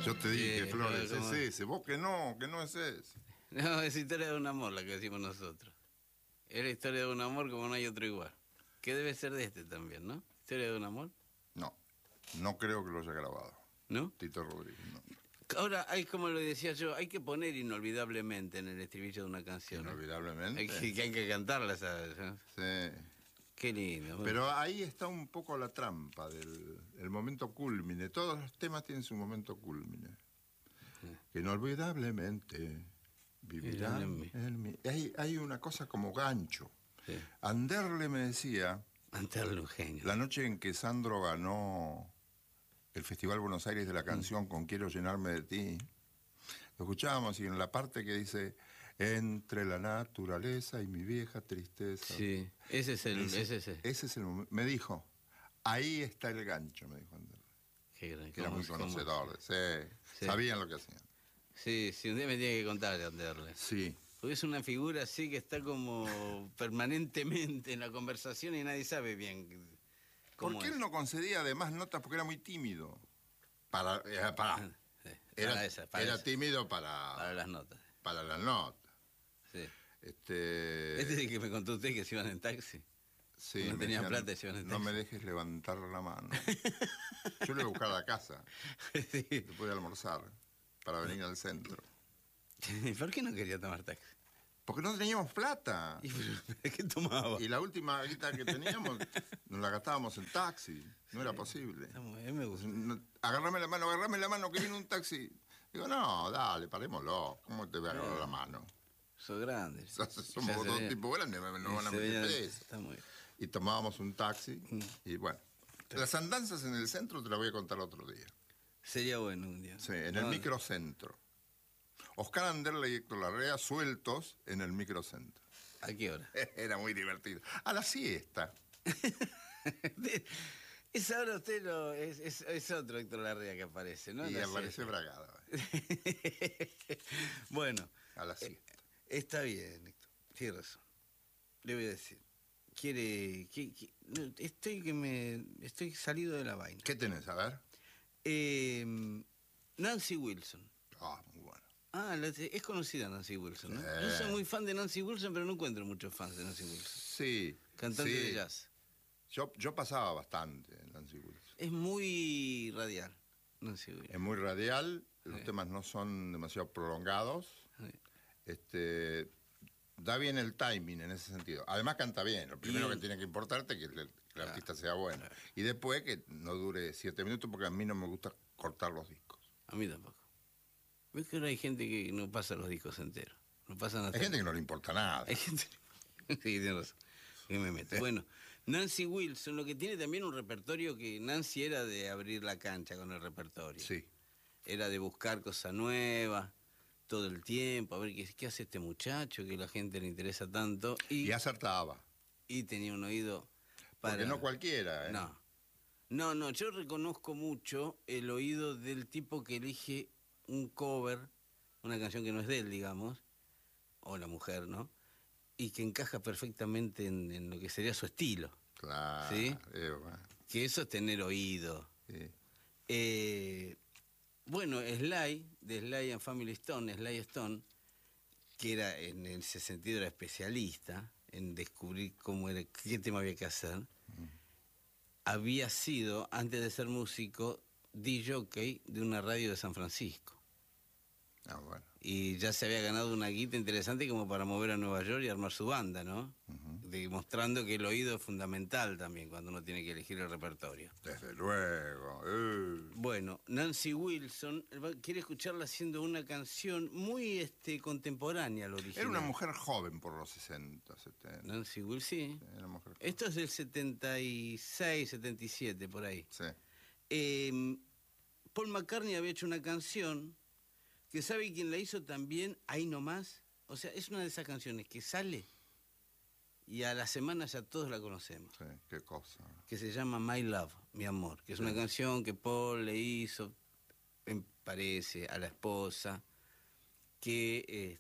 Yo te dije, Flores, como... es ese. Vos que no es ese. No, es historia de un amor la que decimos nosotros. Es la historia de un amor como no hay otro igual. Que debe ser de este también, ¿no? Historia de un amor. No creo que lo haya grabado. ¿No? Tito Rodríguez, no. Ahora, hay como lo decía yo, hay que poner inolvidablemente en el estribillo de una canción. Inolvidablemente. Hay que cantarla, ¿sabes? ¿No? Sí. Qué lindo. Pero ahí está un poco la trampa del el momento cúlmine. Todos los temas tienen su momento cúlmine. Que inolvidablemente vivirán en mí. Hay una cosa como gancho. Sí. Anderle me decía... Anderle un genio. La noche en que Sandro ganó el Festival Buenos Aires de la canción con Quiero llenarme de ti, lo escuchábamos y en la parte que dice entre la naturaleza y mi vieja tristeza. Sí, ese es el momento. Me dijo, ahí está el gancho, me dijo Anderle. Qué gran, que era muy conocedor. Sí. Sabían lo que hacían. Sí, un día me tiene que contar de Anderle. Sí. Porque es una figura así que está como permanentemente en la conversación y nadie sabe bien cómo ¿Por qué él no concedía además notas? Porque era muy tímido. Era tímido para las notas. Para las notas. Sí. Este es el que me contó usted que se iban en taxi. Sí, no tenían plata y se iban en taxi. No me dejes levantar la mano. Yo le voy a buscar a la casa. Sí. Después de almorzar. Para venir al centro. ¿Por qué no quería tomar taxi? Porque no teníamos plata. ¿Y qué tomaba? Y la última guita que teníamos nos la gastábamos en taxi. No era posible. Me gusta. Agarrame la mano, que viene un taxi. Digo, no, dale, parémoslo. ¿Cómo te voy a agarrar la mano? Sos grande. Somos dos tipos grandes, no van a meter preso. Y tomábamos un taxi y bueno. Las andanzas en el centro te las voy a contar otro día. Sería bueno un día. Sí, en el microcentro. Oscar Anderle y Héctor Larrea sueltos en el microcentro. ¿A qué hora? Era muy divertido. A la siesta. Esa hora usted es otro Héctor Larrea que aparece, ¿no? Y aparece bragada. Bueno. A la siesta. Está bien, Héctor. Tiene razón. Le voy a decir. Estoy salido de la vaina. ¿Qué tenés? A ver. Nancy Wilson. Muy bueno. Es conocida Nancy Wilson, ¿no? Yo soy muy fan de Nancy Wilson, pero no encuentro muchos fans de Nancy Wilson. Sí. Cantante de jazz. Yo pasaba bastante en Nancy Wilson. Es muy radial, Nancy Wilson. Es muy radial, los temas no son demasiado prolongados. Da bien el timing en ese sentido. Además canta bien. Lo primero que tiene que importarte es que el artista sea bueno. Y después que no dure 7 minutos, porque a mí no me gusta cortar los discos. A mí tampoco. ¿Ves que ahora hay gente que no pasa los discos enteros? No pasan hay gente que no le importa nada. Hay gente... Sí, tiene razón. ¿Qué me meto? Bueno, Nancy Wilson, lo que tiene también un repertorio que Nancy era de abrir la cancha con el repertorio. Sí. Era de buscar cosas nuevas todo el tiempo, a ver qué hace este muchacho, que a la gente le interesa tanto. Y acertaba. Y tenía un oído para... Porque no cualquiera, ¿eh? No, yo reconozco mucho el oído del tipo que elige un cover, una canción que no es de él, digamos, o la mujer, ¿no? Y que encaja perfectamente en lo que sería su estilo. Claro. ¿Sí? Bueno. Que eso es tener oído. Sí. Bueno, Sly, de Sly and Family Stone, Sly Stone, que era en ese sentido era especialista en descubrir cómo era, qué tema había que hacer, había sido, antes de ser músico, DJ de una radio de San Francisco. Bueno. Y ya se había ganado una guita interesante como para mover a Nueva York y armar su banda, ¿no? Demostrando que el oído es fundamental también cuando uno tiene que elegir el repertorio. Desde luego. Bueno, Nancy Wilson quiere escucharla haciendo una canción muy contemporánea al original. Era una mujer joven por los 60, 70. Nancy Wilson, sí. Era mujer joven. Esto es del 76, 77, por ahí. Sí. Paul McCartney había hecho una canción que sabe quién la hizo también, ahí nomás. O sea, es una de esas canciones que sale y a la semana ya todos la conocemos. Sí, qué cosa. Que se llama My Love, mi amor, que es una canción que Paul le hizo, me parece, a la esposa, que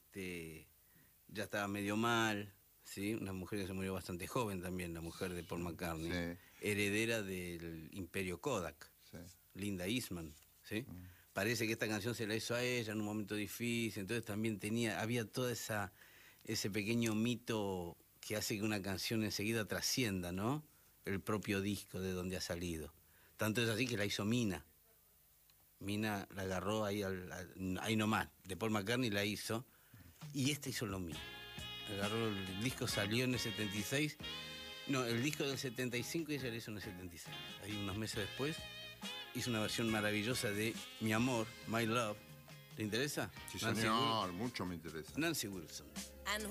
ya estaba medio mal, ¿sí? Una mujer que se murió bastante joven también, la mujer de Paul McCartney, sí. Heredera del Imperio Kodak, sí. Linda Eastman, ¿sí? parece que esta canción se la hizo a ella en un momento difícil, entonces también había toda ese pequeño mito que hace que una canción enseguida trascienda, ¿no? El propio disco de donde ha salido. Tanto es así que la hizo Mina. Mina la agarró ahí nomás, de Paul McCartney la hizo, y esta hizo lo mismo. Agarró, el disco salió en el 76, no, el disco del 75 y ella lo hizo en el 76. Ahí unos meses después hizo una versión maravillosa de Mi Amor, My Love. ¿Te interesa? Sí, señor, mucho me interesa. Nancy Wilson.